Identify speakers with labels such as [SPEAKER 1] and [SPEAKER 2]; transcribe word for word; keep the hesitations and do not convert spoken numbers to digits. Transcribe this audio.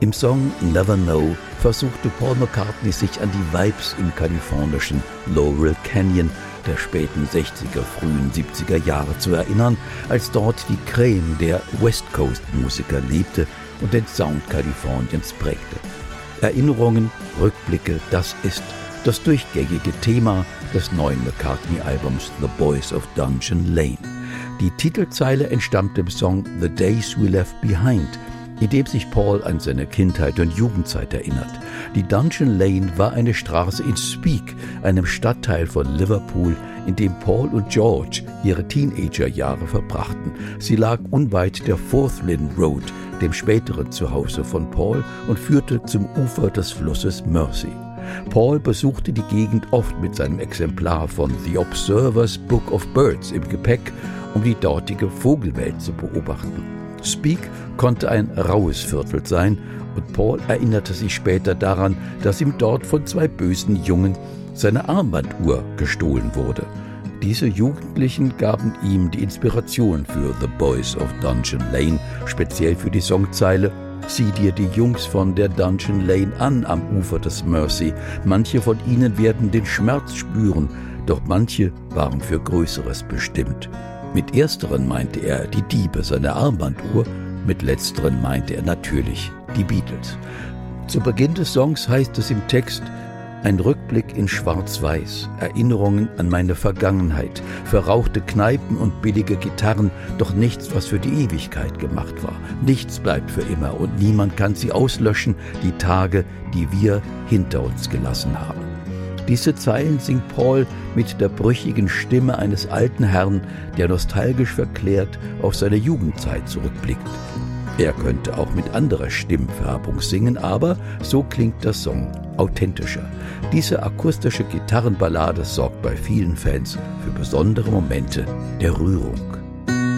[SPEAKER 1] Im Song Never Know versuchte Paul McCartney sich an die Vibes im kalifornischen Laurel Canyon der späten sechziger, frühen siebziger Jahre zu erinnern, als dort die Creme der West Coast Musiker lebte und den Sound Kaliforniens prägte. Erinnerungen, Rückblicke, das ist das durchgängige Thema des neuen McCartney-Albums The Boys of Dungeon Lane. Die Titelzeile entstammt dem Song The Days We Left Behind, in dem sich Paul an seine Kindheit und Jugendzeit erinnert. Die Dungeon Lane war eine Straße in Speke, einem Stadtteil von Liverpool, in dem Paul und George ihre Teenagerjahre verbrachten. Sie lag unweit der Fourth Lynn Road, dem späteren Zuhause von Paul, und führte zum Ufer des Flusses Mersey. Paul besuchte die Gegend oft mit seinem Exemplar von The Observer's Book of Birds im Gepäck, um die dortige Vogelwelt zu beobachten. Speke konnte ein raues Viertel sein, und Paul erinnerte sich später daran, dass ihm dort von zwei bösen Jungen seine Armbanduhr gestohlen wurde. Diese Jugendlichen gaben ihm die Inspiration für The Boys of Dungeon Lane, speziell für die Songzeile »Sieh dir die Jungs von der Dungeon Lane an am Ufer des Mersey. Manche von ihnen werden den Schmerz spüren, doch manche waren für Größeres bestimmt.« Mit ersteren meinte er die Diebe seiner Armbanduhr, mit letzteren meinte er natürlich die Beatles. Zu Beginn des Songs heißt es im Text: Ein Rückblick in Schwarz-Weiß, Erinnerungen an meine Vergangenheit, verrauchte Kneipen und billige Gitarren, doch nichts, was für die Ewigkeit gemacht war. Nichts bleibt für immer und niemand kann sie auslöschen, die Tage, die wir hinter uns gelassen haben. Diese Zeilen singt Paul mit der brüchigen Stimme eines alten Herrn, der nostalgisch verklärt auf seine Jugendzeit zurückblickt. Er könnte auch mit anderer Stimmfärbung singen, aber so klingt der Song authentischer. Diese akustische Gitarrenballade sorgt bei vielen Fans für besondere Momente der Rührung.